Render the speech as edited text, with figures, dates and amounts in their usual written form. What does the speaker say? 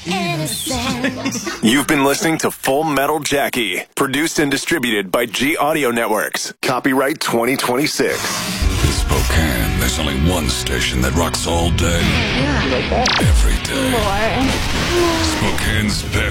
innocent. You've been listening to Full Metal Jackie, produced and distributed by G Audio Networks. Copyright 2026. In Spokane, there's only one station that rocks all day. Every day. More. Spokane's